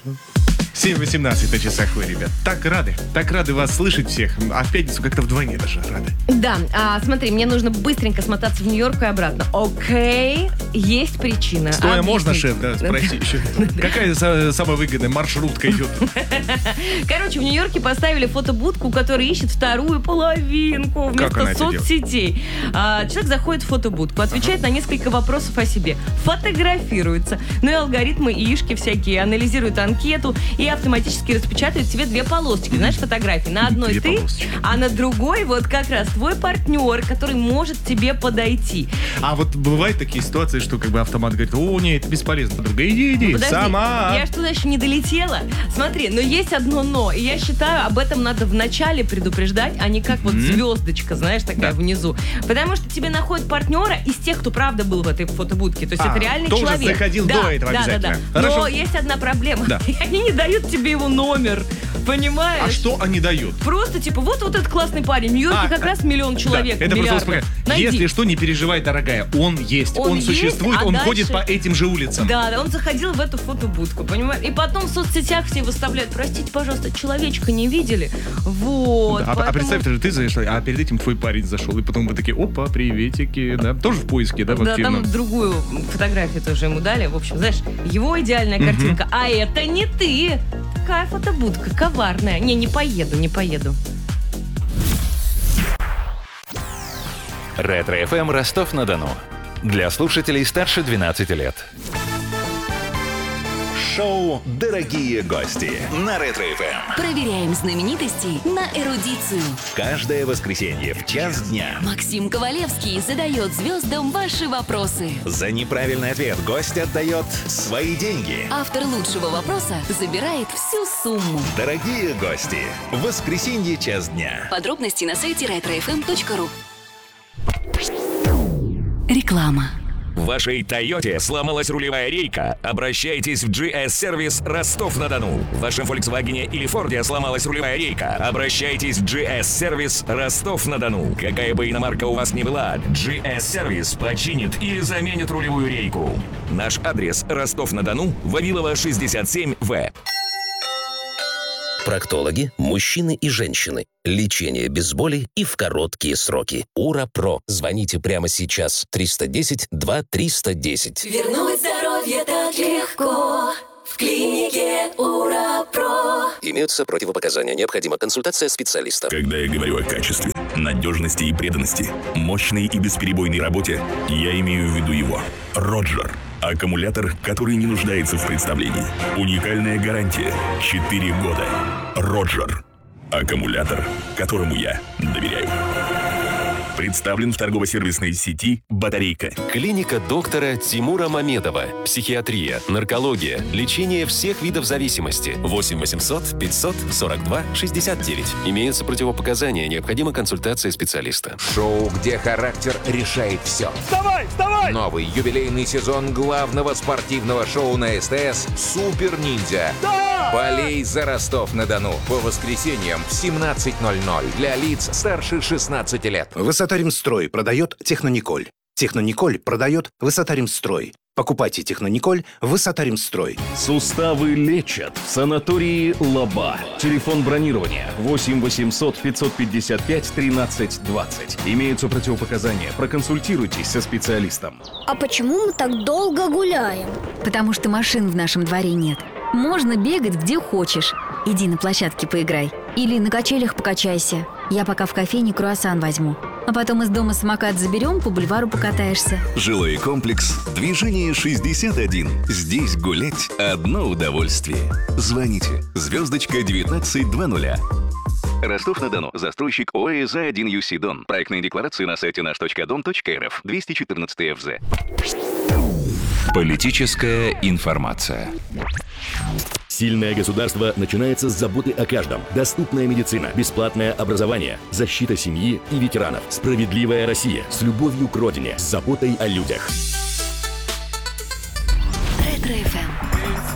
7:18 на часах вы, ребят. Так рады вас слышать всех. А в пятницу как-то вдвойне даже рады. Да, смотри, мне нужно быстренько смотаться в Нью-Йорк и обратно. Окей, есть причина. Стоя можно, шеф, да, спроси еще. Какая самая выгодная маршрутка идет? Короче, в Нью-Йорке поставили фотобудку, которая ищет вторую половинку вместо соцсетей. Человек заходит в фотобудку, отвечает на несколько вопросов о себе, фотографируется. Ну и алгоритмы и ишки всякие анализируют анкету и автоматически распечатывают тебе две полосочки, знаешь, фотографии. На одной ты, а на другой вот как раз твой партнер, который может тебе подойти. А вот бывают такие ситуации, что как бы автомат говорит: о, нет, это бесполезно, подруга, иди, подожди, сама. Я ж туда еще не долетела. Смотри, но есть одно но, и я считаю, об этом надо вначале предупреждать, а не как вот звездочка, знаешь, такая внизу. Потому что тебе находят партнера из тех, кто правда был в этой фотобудке. То есть это реальный человек. Тоже заходил до этого обязательно. Но есть одна проблема. Они не дают тебе его номер. Понимаешь? А что они дают? Просто типа, вот этот классный парень. В Нью-Йорке как раз миллион человек. Да, это просто если что, не переживай, дорогая. Он есть, он существует, он ходит по этим же улицам. Да, он заходил в эту фотобудку, понимаешь? И потом в соцсетях все выставляют: простите, пожалуйста, человечка не видели? Вот. Да, а представь, ты зашла, а перед этим твой парень зашел, и потом вы такие: опа, приветики, да, тоже в поиске, да, в активном. Да, там другую фотографию тоже ему дали. В общем, знаешь, его идеальная картинка, а это не ты. Такая фотобудка коварная. Не поеду. Ретро-ФМ Ростов-на-Дону. Для слушателей старше 12 лет. Шоу «Дорогие гости» на Ретро-ФМ. Проверяем знаменитостей на эрудицию. Каждое воскресенье в час дня Максим Ковалевский задает звездам ваши вопросы. за неправильный ответ гость отдает свои деньги. Автор лучшего вопроса забирает всю сумму. Дорогие гости, в воскресенье час дня. Подробности на сайте retrofm.ru. Реклама. В вашей «Тойоте» сломалась рулевая рейка? Обращайтесь в GS-сервис Ростов-на-Дону. В вашем «Фольксвагене» или «Форде» сломалась рулевая рейка? Обращайтесь в GS-сервис Ростов-на-Дону. Какая бы иномарка у вас ни была, GS-сервис починит или заменит рулевую рейку. Наш адрес: Ростов-на-Дону, Вавилова, 67В. Проктологи, мужчины и женщины. Лечение без боли и в короткие сроки. Ура-Про. Звоните прямо сейчас. 310-2310. Вернуть здоровье так легко. В клинике Ура-Про. Имеются противопоказания. Необходима консультация специалиста. Когда я говорю о качестве, надежности и преданности, мощной и бесперебойной работе, я имею в виду его. Роджер. Аккумулятор, который не нуждается в представлении. Уникальная гарантия. 4 года. Роджер. Аккумулятор, которому я доверяю. Представлен в торгово-сервисной сети «Батарейка». Клиника доктора Тимура Мамедова. Психиатрия, наркология, лечение всех видов зависимости. 8 800 542 69. Имеются противопоказания, необходима консультация специалиста. Шоу, где характер решает все. Вставай! Новый юбилейный сезон главного спортивного шоу на СТС «Супер Ниндзя». Да! Болей за Ростов-на-Дону. По воскресеньям в 17:00 для лиц старше 16 лет. Высота-Ремстрой продает Технониколь. Технониколь продает Высота-Ремстрой. Покупайте Технониколь Высота-Ремстрой. Суставы лечат в санатории Лаба. Телефон бронирования 8 800 555 13 20. Имеются противопоказания. Проконсультируйтесь со специалистом. А почему мы так долго гуляем? Потому что машин в нашем дворе нет. Можно бегать где хочешь. Иди на площадке поиграй. Или на качелях покачайся. Я пока в кофейне круассан возьму. А потом из дома самокат заберем, по бульвару покатаешься. Жилой комплекс «Движение 61». Здесь гулять одно удовольствие. Звоните. Звездочка 1920. Ростов-на-Дону. Застройщик ОЭЗ-1 ЮСИ Дон. Проектные декларации на сайте наш.дон.рф. 214 ФЗ. Политическая информация. Сильное государство начинается с заботы о каждом. Доступная медицина, бесплатное образование, защита семьи и ветеранов. Справедливая Россия с любовью к родине, с заботой о людях. Ретро-ФМ.